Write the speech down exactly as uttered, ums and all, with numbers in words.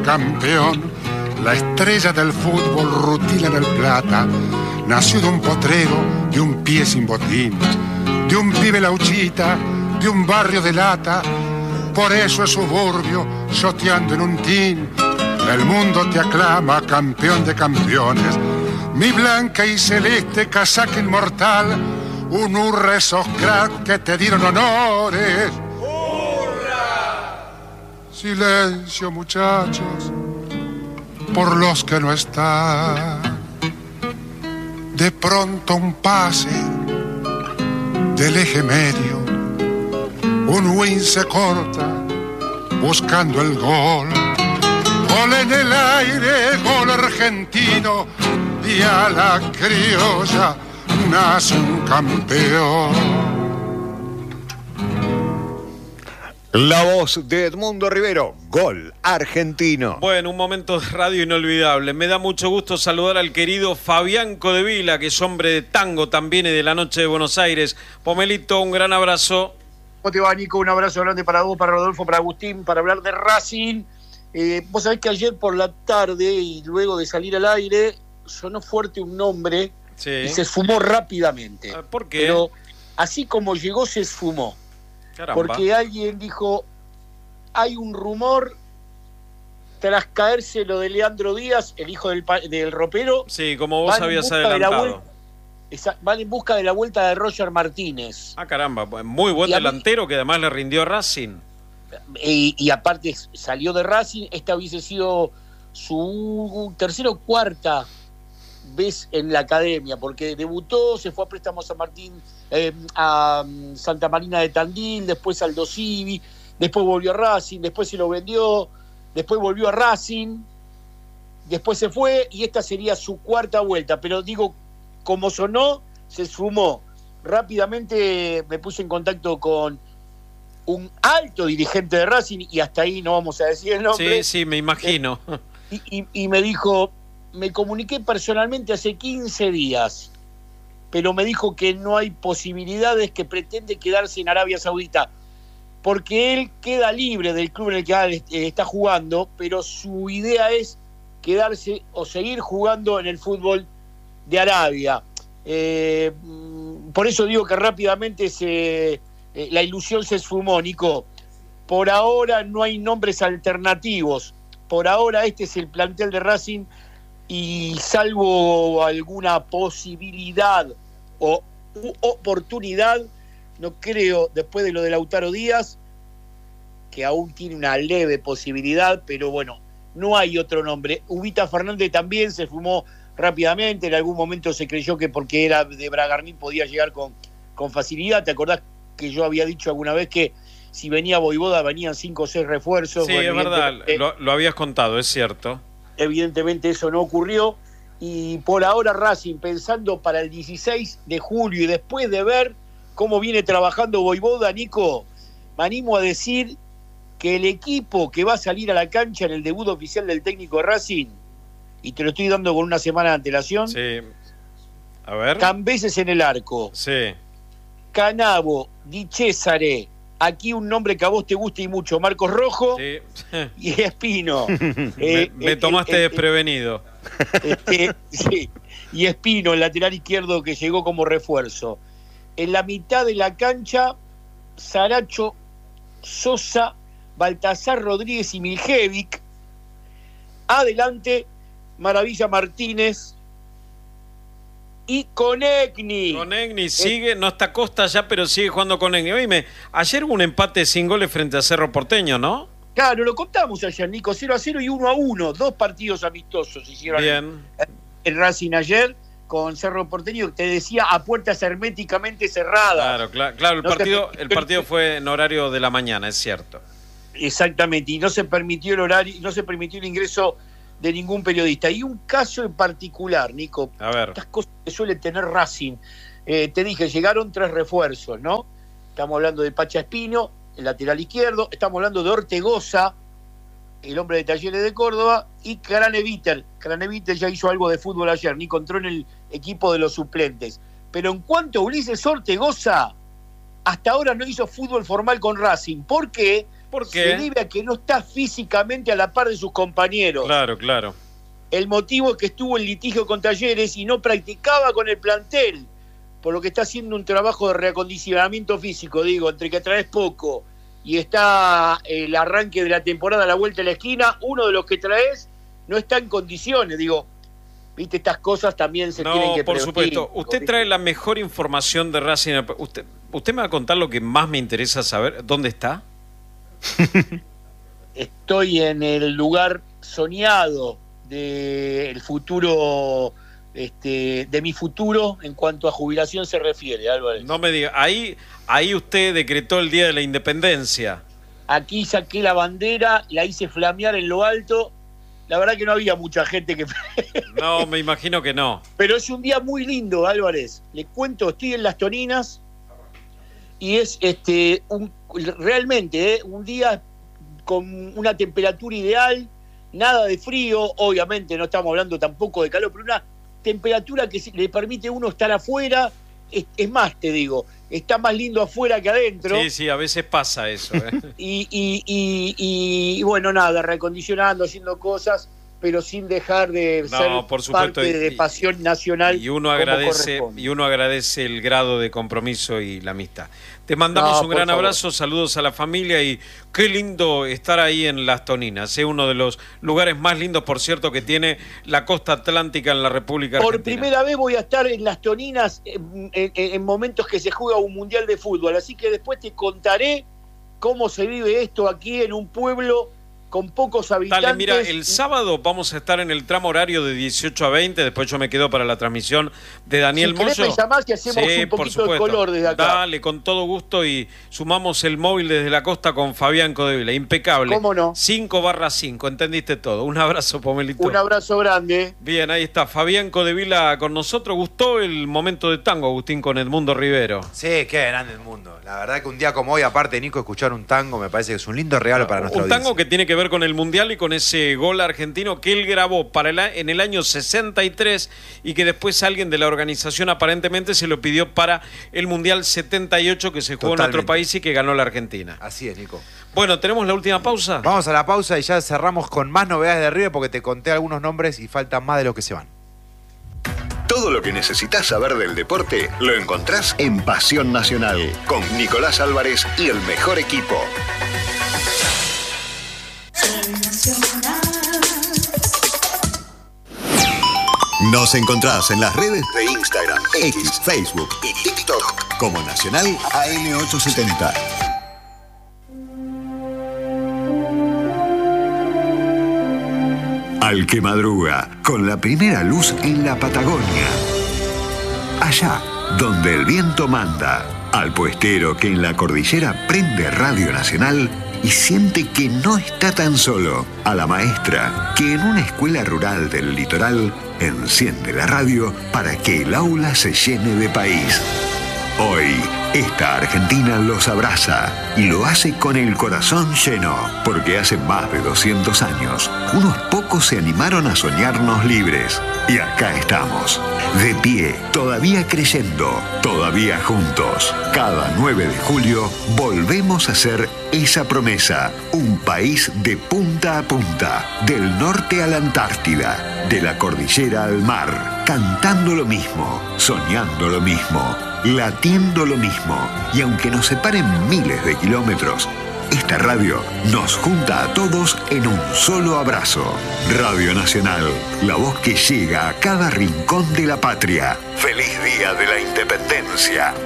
campeón, la estrella del fútbol Rutila del Plata, nació de un potrero, de un pie sin botín, de un pibe lauchita, de un barrio de lata. Por eso es suburbio, soteando en un tin. El mundo te aclama campeón de campeones. Mi blanca y celeste casaca inmortal, un hurra esos crack que te dieron honores. ¡Hurra! Silencio, muchachos, por los que no están. De pronto un pase del eje medio, un win se corta buscando el gol. Gol en el aire, gol argentino, y a la criolla nace un campeón. La voz de Edmundo Rivero, gol argentino. Bueno, un momento de radio inolvidable. Me da mucho gusto saludar al querido Fabián Codevila, que es hombre de tango también y de la noche de Buenos Aires. Pomelito, un gran abrazo. ¿Cómo te va, Nico? Un abrazo grande para vos, para Rodolfo, para Agustín, para hablar de Racing. Eh, vos sabés que ayer por la tarde y luego de salir al aire sonó fuerte un nombre, sí, y se esfumó rápidamente. ¿Por qué? Pero así como llegó, se esfumó. Caramba. Porque alguien dijo, hay un rumor tras caerse lo de Leandro Díaz, el hijo del, del ropero. Sí, como vos habías adelantado. Esa, van en busca de la vuelta de Roger Martínez. Ah, caramba, muy buen delantero mí, que además le rindió a Racing. Y, y aparte salió de Racing, esta hubiese sido su tercera o cuarta vez en la academia, porque debutó, se fue a préstamo a San Martín, eh, a Santa Marina de Tandil, después al Dosivi, después volvió a Racing, después se lo vendió, después volvió a Racing, después se fue y esta sería su cuarta vuelta, pero digo, como sonó, se esfumó. Rápidamente me puse en contacto con un alto dirigente de Racing, y hasta ahí no vamos a decir el nombre. Sí, sí, me imagino. Y, y, y me dijo, me comuniqué personalmente hace quince días, pero me dijo que no hay posibilidades, que pretende quedarse en Arabia Saudita, porque él queda libre del club en el que está jugando, pero su idea es quedarse o seguir jugando en el fútbol de Arabia. Eh, por eso digo que rápidamente se... la ilusión se esfumó, Nico. Por ahora no hay nombres alternativos. Por ahora este es el plantel de Racing, y salvo alguna posibilidad o oportunidad, no creo, después de lo de Lautaro Díaz, que aún tiene una leve posibilidad, pero bueno, no hay otro nombre. Ubita Fernández también se esfumó rápidamente. En algún momento se creyó que porque era de Bragarnik podía llegar con, con facilidad. ¿Te acordás que yo había dicho alguna vez que si venía Voivoda venían cinco o seis refuerzos? Sí, bueno, es verdad, lo, lo habías contado, es cierto. Evidentemente eso no ocurrió, y por ahora Racing, pensando para el dieciséis de julio y después de ver cómo viene trabajando Voivoda, Nico, me animo a decir que el equipo que va a salir a la cancha en el debut oficial del técnico de Racing, y te lo estoy dando con una semana de antelación, sí. A ver. Cambeses en el arco, sí. Canavo, Di Cesare, aquí un nombre que a vos te gusta y mucho, Marcos Rojo, sí. Y Espino. eh, me, me tomaste eh, eh, desprevenido. Este, sí. Y Espino, el lateral izquierdo que llegó como refuerzo. En la mitad de la cancha, Saracho, Sosa, Baltasar Rodríguez y Miljevic. Adelante, Maravilla Martínez y Conegni. Conegni sigue, no está Costa ya, pero sigue jugando Conegni. Oíme, ayer hubo un empate sin goles frente a Cerro Porteño, ¿no? Claro, lo contamos ayer, Nico, cero a cero y uno a uno. Dos partidos amistosos hicieron Bien. el Racing ayer con Cerro Porteño, te decía, a puertas herméticamente cerradas. Claro, claro, claro el, no partido, se... el partido fue en horario de la mañana, es cierto. Exactamente, y no se permitió el horario, no se permitió el ingreso de ningún periodista. Y un caso en particular, Nico, a ver. Estas cosas que suele tener Racing. Eh, te dije, llegaron tres refuerzos, ¿no? Estamos hablando de Pacha Espino, el lateral izquierdo, estamos hablando de Ortegoza, el hombre de Talleres de Córdoba, y Craneviter. Craneviter ya hizo algo de fútbol ayer, ni encontró en el equipo de los suplentes. Pero en cuanto a Ulises Ortegoza, hasta ahora no hizo fútbol formal con Racing. ¿Por qué? ¿Por qué? Se debe a que no está físicamente a la par de sus compañeros. Claro, claro. El motivo es que estuvo en litigio con Talleres y no practicaba con el plantel, por lo que está haciendo un trabajo de reacondicionamiento físico, digo, entre que traes poco y está el arranque de la temporada a la vuelta de la esquina, uno de los que traes no está en condiciones, digo, viste, estas cosas también se no, tienen que por prevenir, supuesto. Usted trae la mejor información de Racing. Usted, usted me va a contar lo que más me interesa saber. ¿Dónde está? Estoy en el lugar soñado del futuro, este, de mi futuro en cuanto a jubilación se refiere, Álvarez. No me diga, ahí, ahí usted decretó el Día de la Independencia. Aquí saqué la bandera, la hice flamear en lo alto. La verdad que no había mucha gente que... No, me imagino que no. Pero es un día muy lindo, Álvarez. Le cuento, estoy en Las Toninas y es este un, realmente eh, un día con una temperatura ideal, nada de frío, obviamente no estamos hablando tampoco de calor, pero una temperatura que le permite a uno estar afuera. Es, es más, te digo, está más lindo afuera que adentro. Sí, sí, a veces pasa eso. ¿eh? y, y, y, y, y bueno, nada, recondicionando, haciendo cosas, pero sin dejar de No, ser por supuesto, parte y- de pasión nacional. Y uno como agradece corresponde. y uno agradece el grado de compromiso y la amistad. Te mandamos No, un por gran favor. abrazo, saludos a la familia y qué lindo estar ahí en Las Toninas, es uno de los lugares más lindos, por cierto, que tiene la costa atlántica en la República Por Argentina. primera vez voy a estar en Las Toninas en, en- en momentos que se juega un mundial de fútbol, así que después te contaré cómo se vive esto aquí en un pueblo con pocos habitantes. Dale, mira, el sábado vamos a estar en el tramo horario de dieciocho a veinte, después yo me quedo para la transmisión de Daniel Si querés Moyo. me llamás y hacemos Sí, un por poquito de supuesto. color desde acá. Dale, con todo gusto y sumamos el móvil desde la costa con Fabián Codevila, impecable. ¿Cómo no? cinco barra cinco, entendiste todo. Un abrazo, Pomelito. Un abrazo grande. Bien, ahí está Fabián Codevila con nosotros. ¿Gustó el momento de tango, Agustín, con Edmundo Rivero? Sí, qué grande el mundo. La verdad que un día como hoy, aparte, Nico, escuchar un tango me parece que es un lindo regalo para nuestra Un tango audiencia. que tiene que ver con el Mundial y con ese gol argentino que él grabó para el, a- en el año sesenta y tres y que después alguien de la organización aparentemente se lo pidió para el Mundial setenta y ocho que se jugó en Totalmente. otro país y que ganó la Argentina. Así es, Nico. Bueno, ¿tenemos la última pausa? Vamos a la pausa y ya cerramos con más novedades de River porque te conté algunos nombres y faltan más de los que se van. Todo lo que necesitas saber del deporte lo encontrás en Pasión Nacional con Nicolás Álvarez y el mejor equipo. Nos encontrás en las redes de Instagram, X, Facebook y TikTok como Nacional A M ochocientos setenta. Al que madruga, con la primera luz en la Patagonia. Allá, donde el viento manda. Al puestero que en la cordillera prende Radio Nacional y siente que no está tan solo. A la maestra que en una escuela rural del litoral enciende la radio para que el aula se llene de país. Hoy, esta Argentina los abraza y lo hace con el corazón lleno, porque hace más de doscientos años, unos pocos se animaron a soñarnos libres. Y acá estamos, de pie, todavía creyendo, todavía juntos. Cada nueve de julio volvemos a hacer esa promesa, un país de punta a punta, del norte a la Antártida, de la cordillera al mar, cantando lo mismo, soñando lo mismo, latiendo lo mismo. Y aunque nos separen miles de kilómetros, esta radio nos junta a todos en un solo abrazo. Radio Nacional, la voz que llega a cada rincón de la patria. ¡Feliz Día de la Independencia!